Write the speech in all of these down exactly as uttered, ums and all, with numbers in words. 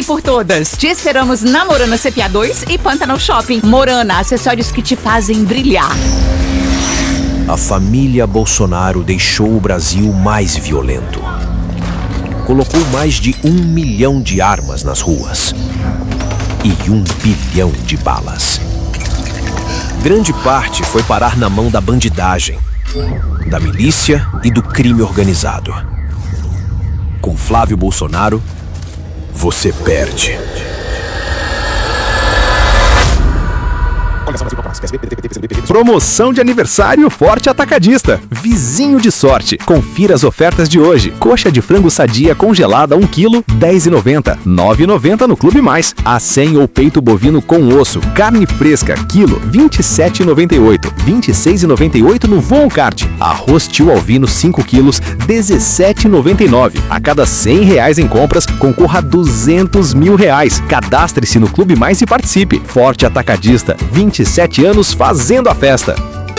por todas. Te esperamos na Morana C P A dois e Pantanal Shopping. Morana, acessórios que te fazem brilhar. A família Bolsonaro deixou o Brasil mais violento. Colocou mais de um milhão de armas nas ruas e um bilhão de balas. Grande parte foi parar na mão da bandidagem, da milícia e do crime organizado. Com Flávio Bolsonaro, você perde. Promoção de aniversário Forte Atacadista. Vizinho de sorte. Confira as ofertas de hoje. Coxa de frango sadia congelada um quilo, dez reais e noventa centavos. nove reais e noventa centavos no Clube Mais. Acém ou peito bovino com osso. Carne fresca, quilo, vinte e sete reais e noventa e oito centavos. vinte e seis reais e noventa e oito centavos no Von Kart. Arroz tio Alvino cinco quilos, dezessete reais e noventa e nove centavos. A cada cem reais em compras, concorra a duzentos mil reais. Cadastre-se no Clube Mais e participe. Forte Atacadista. vinte e sete anos fazendo a festa.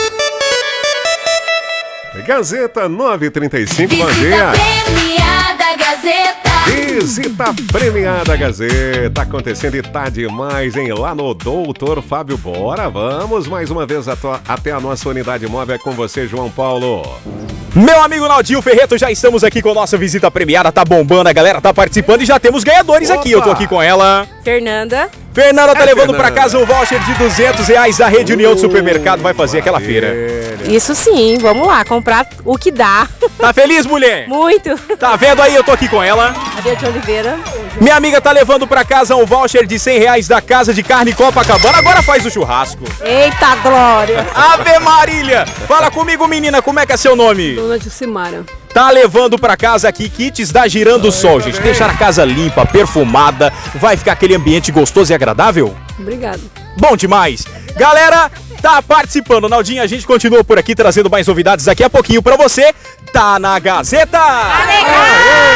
Gazeta nove e trinta e cinco, bom dia. Premiada Gazeta. Visita premiada Gazeta acontecendo e tá demais, hein? Lá no Doutor Fábio. Bora, vamos mais uma vez até a nossa unidade móvel. É com você, João Paulo. Meu amigo Naldinho Ferreto, já estamos aqui com a nossa visita premiada, tá bombando, a galera tá participando e já temos ganhadores. Opa. Aqui. Eu tô aqui com ela. Fernanda. Fernanda tá é levando Fernanda. pra casa um voucher de duzentos reais da Rede União do Supermercado, vai fazer aquela feira. Isso sim, vamos lá, comprar o que dá. Tá feliz, mulher? Muito. Tá vendo aí, eu tô aqui com ela. Adeus, Oliveira. Minha amiga tá levando pra casa um voucher de cem reais da Casa de Carne Copacabana, agora faz o churrasco. Eita, Glória. Ave Marília! Fala comigo, menina, como é que é seu nome? Dona Dilcimara. Tá levando pra casa aqui kits da Girando Sol, gente. Deixar a casa limpa, perfumada, vai ficar aquele ambiente gostoso e agradável? Obrigado. Bom demais. Galera, tá participando. Naldinha, a gente continua por aqui trazendo mais novidades daqui a pouquinho pra você. Tá na Gazeta! Tá legal!